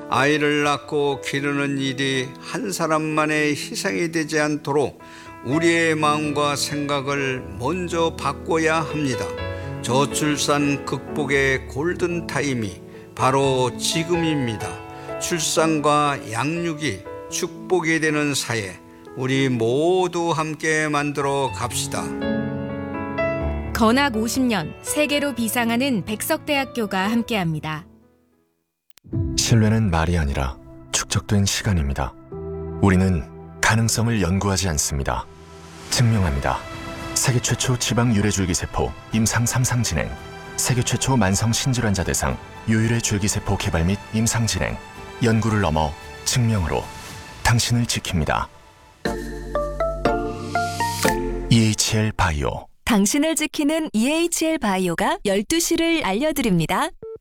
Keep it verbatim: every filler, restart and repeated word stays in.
아이를 낳고 기르는 일이 한 사람만의 희생이 되지 않도록 우리의 마음과 생각을 먼저 바꿔야 합니다. 저출산 극복의 골든타임이 바로 지금입니다. 출산과 양육이 축복이 되는 사회, 우리 모두 함께 만들어 갑시다. 건학 오십 년 세계로 비상하는 백석대학교가 함께합니다. 신뢰는 말이 아니라 축적된 시간입니다. 우리는 가능성을 연구하지 않습니다. 증명합니다. 세계 최초 지방 유래줄기세포 임상 삼 상 진행, 세계 최초 만성 신질환자 대상 유일의 줄기세포 개발 및 임상 진행, 연구를 넘어 증명으로 당신을 지킵니다. 이에이치엘 바이오. 당신을 지키는 이에이치엘 바이오가 열두 시를 알려드립니다.